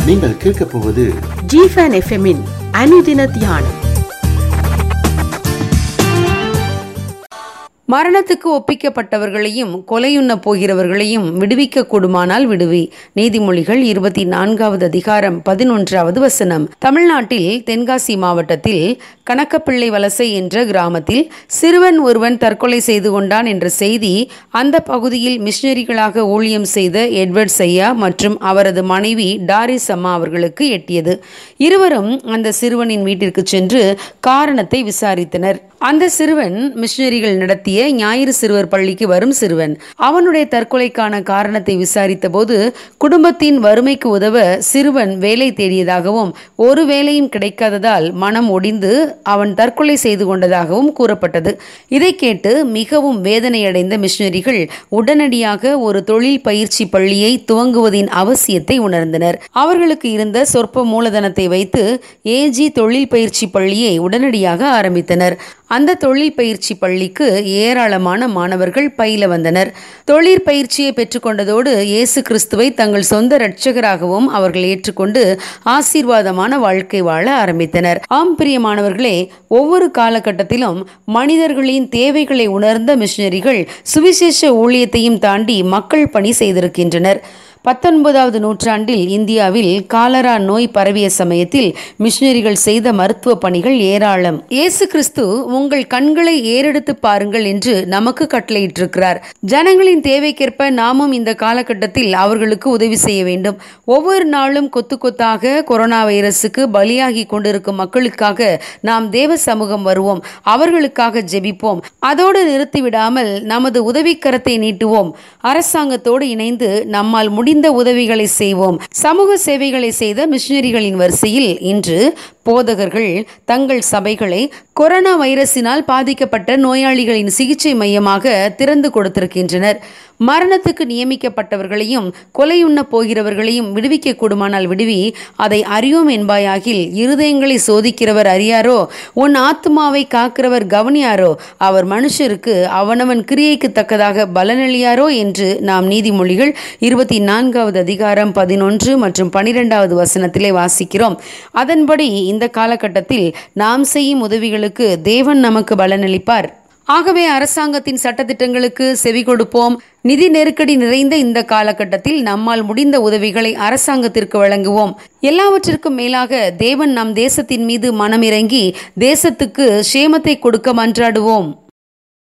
நீங்கள் கேட்கப் போவது ஜிஃபன் எஃப்எம்மின் அனுதின தியானம். மரணத்துக்கு ஒப்பிக்கப்பட்டவர்களையும் கொலையுண்ண போகிறவர்களையும் விடுவிக்க கூடுமானால் விடுவி. நீதிமொழிகள் 24வது அதிகாரம் 11வது வசனம். தமிழ்நாட்டில் தென்காசி மாவட்டத்தில் கணக்கப்பிள்ளை வலசை என்ற கிராமத்தில் சிறுவன் ஒருவன் தற்கொலை செய்து கொண்டான் என்ற செய்தி அந்த பகுதியில் மிஷனரிகளாக ஊழியம் செய்த எட்வர்ட் ஐயா மற்றும் அவரது மனைவி டாரிஸ் அம்மா அவர்களுக்கு எட்டியது. இருவரும் அந்த சிறுவனின் வீட்டிற்கு சென்று காரணத்தை விசாரித்தனர். அந்த சிறுவன் மிஷனரிகள் நடத்திய ஞாயிறு சிறுவர் பள்ளிக்கு வரும் சிறுவன். அவனுடைய தற்கொலைக்கான காரணத்தை விசாரித்த போது குடும்பத்தின் வறுமைக்கு உதவ சிறுவன் வேலை தேடியதாகவும் ஒரு வேலையும் கிடைக்காததால் மனம் ஒடிந்து அவன் தற்கொலை செய்து கொண்டதாகவும் கூறப்பட்டது. இதை கேட்டு மிகவும் வேதனையடைந்த மிஷனரிகள் உடனடியாக ஒரு தொழில் பயிற்சி பள்ளியை துவங்குவதின் அவசியத்தை உணர்ந்தனர். அவர்களுக்கு இருந்த சொற்ப மூலதனத்தை வைத்து ஏஜி தொழில் பயிற்சி பள்ளியை உடனடியாக ஆரம்பித்தனர். அந்த தொழில் பயிற்சி பள்ளிக்கு ஏராளமான மாணவர்கள் பயில வந்தனர். தொழிற்பயிற்சியை பெற்றுக்கொண்டதோடு இயேசு கிறிஸ்துவை தங்கள் சொந்த இரட்சகராகவும் அவர்கள் ஏற்றுக்கொண்டு ஆசீர்வாதமான வாழ்க்கை வாழ ஆரம்பித்தனர். ஆம் பிரியமானவர்களே, ஒவ்வொரு காலகட்டத்திலும் மனிதர்களின் தேவைகளை உணர்ந்த மிஷனரிகள் சுவிசேஷ ஊழியத்தையும் தாண்டி மக்கள் பணி செய்திருக்கின்றனர். 19வது நூற்றாண்டில் இந்தியாவில் காலரா நோய் பரவிய சமயத்தில் மிஷனரிகள் செய்த மருத்துவ பணிகள் ஏராளம். இயேசு கிறிஸ்து உங்கள் கண்களை ஏறெடுத்து பாருங்கள் என்று நமக்கு கட்டளையிட்டிருக்கிறார். ஜனங்களின் தேவைக்கேற்ப நாமும் இந்த காலகட்டத்தில் அவர்களுக்கு உதவி செய்ய வேண்டும். ஒவ்வொரு நாளும் கொத்து கொத்தாக கொரோனா வைரசுக்கு பலியாகி கொண்டிருக்கும் மக்களுக்காக நாம் தேவ சமூகம் வருவோம், அவர்களுக்காக ஜெபிப்போம். அதோடு நிறுத்திவிடாமல் நமது உதவிக்கரத்தை நீட்டுவோம். அரசாங்கத்தோடு இணைந்து நம்மால் முடிந்த உதவிகளை செய்வோம். சமூக சேவைகளை செய்த மிஷனரிகளின் வரிசையில் இன்று போதகர்கள் தங்கள் சபைகளை கொரோனா வைரஸினால் பாதிக்கப்பட்ட நோயாளிகளின் சிகிச்சை மையமாக திறந்து கொடுத்திருக்கின்றனர். மரணத்துக்கு நியமிக்கப்பட்டவர்களையும் கொலையுண்ண போகிறவர்களையும் விடுவிக்க கூடுமானால் விடுவி, அதை அறியோம் என்பாயாகில் இருதயங்களை சோதிக்கிறவர் அறியாரோ, உன் ஆத்துமாவை காக்கிறவர் கவனியாரோ, அவர் மனுஷருக்கு அவனவன் கிரியைக்கு தக்கதாக பலனளியாரோ என்று நாம் நீதிமொழிகள் 24வது அதிகாரம் 11 மற்றும் 12வது வசனத்திலே வாசிக்கிறோம். அதன்படி இந்த காலகட்டத்தில் நாம் செய்யும் உதவிகளுக்கு தேவன் நமக்கு பலனளிப்பார். ஆகவே அரசாங்கத்தின் சட்டத்திட்டங்களுக்கு செவி கொடுப்போம். நிதி நெருக்கடி நிறைந்த இந்த காலகட்டத்தில் நம்மால் முடிந்த உதவிகளை அரசாங்கத்திற்கு வழங்குவோம். எல்லாவற்றிற்கும் மேலாக தேவன் நம் தேசத்தின் மீது மனமிறங்கி தேசத்துக்கு சேமத்தை கொடுக்க மன்றாடுவோம்.